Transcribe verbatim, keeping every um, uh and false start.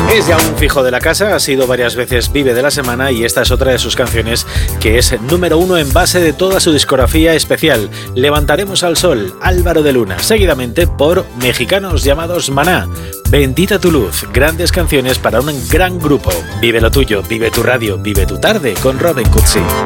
Es ya un fijo de la casa, ha sido varias veces Vive de la Semana y esta es otra de sus canciones que es número uno en base de toda su discografía especial. Levantaremos al sol, Álvaro de Luna, seguidamente por mexicanos llamados Maná. Bendita tu luz, grandes canciones para un gran grupo. Vive lo tuyo, vive tu radio, vive tu tarde con Robin Cutsi.